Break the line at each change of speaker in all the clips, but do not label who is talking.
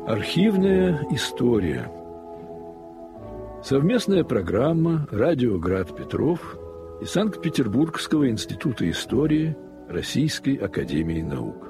Архивная история. Совместная программа «Радио Град Петров» и Санкт-Петербургского института истории Российской академии наук.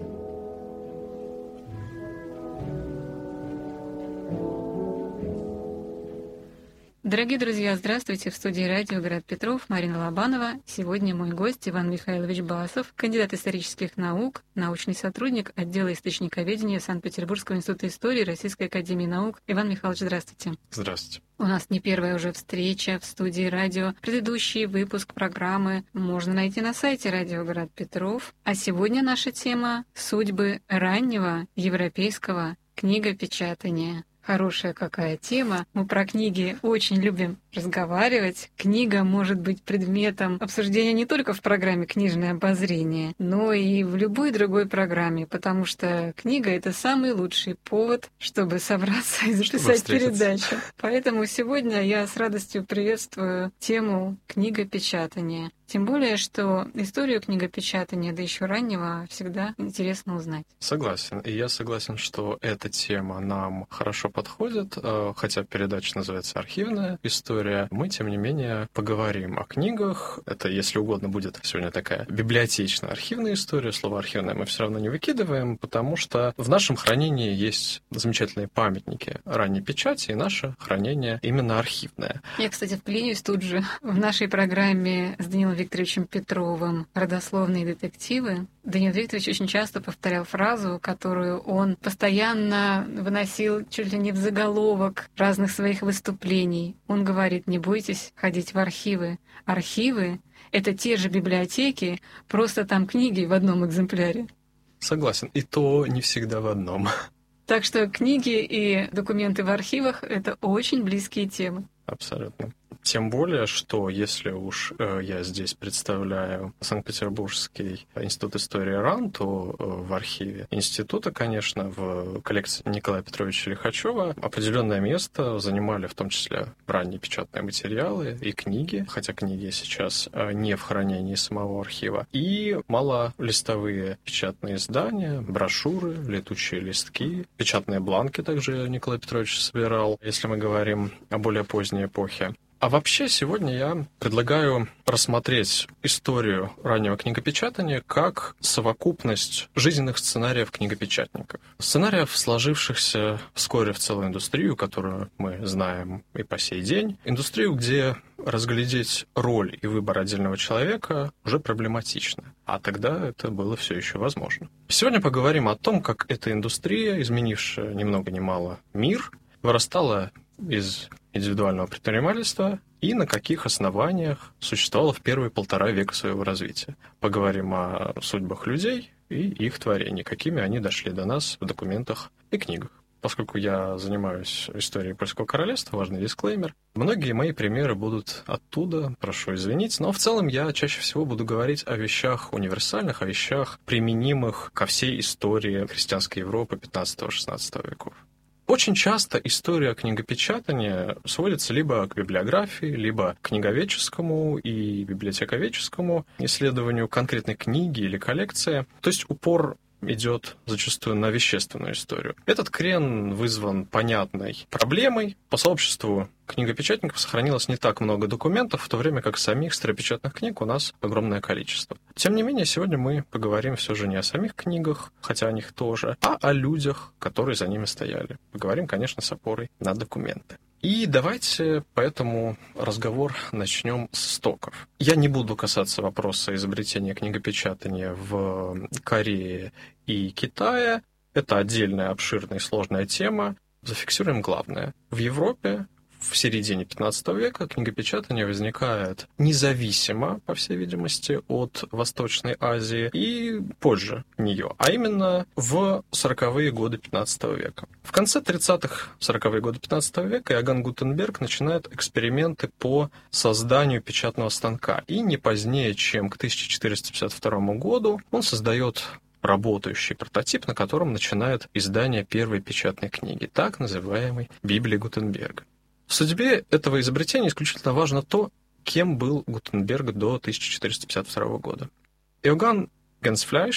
Дорогие друзья, здравствуйте! В студии радио «Град Петров» Марина Лобанова. Сегодня мой гость Иван Михайлович Басов, кандидат исторических наук, научный сотрудник отдела источниковедения Санкт-Петербургского института истории Российской академии наук. Иван Михайлович, здравствуйте!
Здравствуйте!
У нас не первая уже встреча в студии радио. Предыдущий выпуск программы можно найти на сайте радио «Град Петров». А сегодня наша тема — судьбы раннего европейского книгопечатания. Хорошая какая тема. Мы про книги очень любим разговаривать. Книга может быть предметом обсуждения не только в программе «Книжное обозрение», но и в любой другой программе, потому что книга — это самый лучший повод, чтобы собраться и записать передачу. Поэтому сегодня я с радостью приветствую тему книгопечатания. Тем более, что историю книгопечатания, да еще раннего, всегда интересно узнать.
Согласен. И я согласен, что эта тема нам хорошо подходит, хотя передача называется «Архивная история». Мы, тем не менее, поговорим о книгах. Это, если угодно, будет сегодня такая библиотечная архивная история. Слово «архивная» мы все равно не выкидываем, потому что в нашем хранении есть замечательные памятники ранней печати, и наше хранение именно архивное.
Я, кстати, вклинюсь тут же. В нашей программе с Данилом Викторовичем Петровым «Родословные детективы» Данил Викторович очень часто повторял фразу, которую он постоянно выносил чуть ли не в заголовок разных своих выступлений. Он говорит: не бойтесь ходить в архивы. Архивы — это те же библиотеки, просто там книги в одном экземпляре.
Согласен. И то не всегда в одном.
Так что книги и документы в архивах — это очень близкие темы.
Абсолютно. Тем более, что если уж я здесь представляю Санкт-Петербургский институт истории РАН, то в архиве института, конечно, в коллекции Николая Петровича Лихачева определенное место занимали в том числе ранние печатные материалы и книги, хотя книги сейчас не в хранении самого архива, и малолистовые печатные издания, брошюры, летучие листки, печатные бланки также Николай Петрович собирал, если мы говорим о более поздней эпохе. А вообще, сегодня я предлагаю рассмотреть историю раннего книгопечатания как совокупность жизненных сценариев книгопечатников. Сценариев, сложившихся вскоре в целую индустрию, которую мы знаем и по сей день. Индустрию, где разглядеть роль и выбор отдельного человека уже проблематично. А тогда это было все еще возможно. Сегодня поговорим о том, как эта индустрия, изменившая ни много ни мало мир, вырастала из индивидуального предпринимательства и на каких основаниях существовало в первые 1,5 века своего развития. Поговорим о судьбах людей и их творений, какими они дошли до нас в документах и книгах. Поскольку я занимаюсь историей Польского королевства, важный дисклеймер, многие мои примеры будут оттуда, прошу извинить, но в целом я чаще всего буду говорить о вещах универсальных, о вещах, применимых ко всей истории христианской Европы 15-16 веков. Очень часто история книгопечатания сводится либо к библиографии, либо к книговедческому и библиотековедческому исследованию конкретной книги или коллекции. То есть упор идет зачастую на вещественную историю. Этот крен вызван понятной проблемой. По сообществу книгопечатников сохранилось не так много документов, в то время как самих старопечатных книг у нас огромное количество. Тем не менее, сегодня мы поговорим все же не о самих книгах, хотя о них тоже, а о людях, которые за ними стояли. Поговорим, конечно, с опорой на документы. И давайте поэтому разговор начнем с истоков. Я не буду касаться вопроса изобретения книгопечатания в Корее и Китае. Это отдельная, обширная и сложная тема. Зафиксируем главное. В Европе в середине 15 века книгопечатание возникает независимо, по всей видимости, от Восточной Азии и позже нее, а именно в 40-е годы 15 века. В конце 30-х, 40-е годы 15 века Иоганн Гутенберг начинает эксперименты по созданию печатного станка. И не позднее, чем к 1452 году, он создает работающий прототип, на котором начинает издание первой печатной книги, так называемой Библии Гутенберга. В судьбе этого изобретения исключительно важно то, кем был Гутенберг до 1452 года. Иоганн Генсфляйш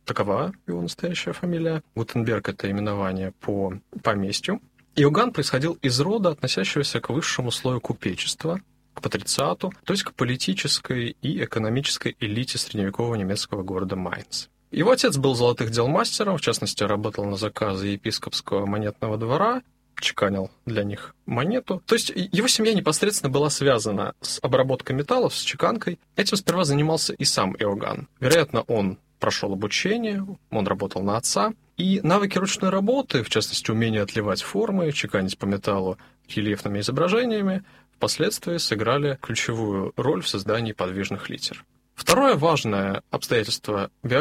Такова его настоящая фамилия. Гутенберг — это именование по поместью. Иоганн происходил из рода, относящегося к высшему слою купечества, к патрициату, то есть к политической и экономической элите средневекового немецкого города Майнц. Его отец был золотых дел мастером, в частности, работал на заказы епископского монетного двора, чеканил для них монету. То есть его семья непосредственно была связана с обработкой металлов, с чеканкой. Этим сперва занимался и сам Иоганн. Вероятно, он прошел обучение, он работал на отца. И навыки ручной работы, в частности, умение отливать формы, чеканить по металлу рельефными изображениями, впоследствии сыграли ключевую роль в создании подвижных литер. Второе важное обстоятельство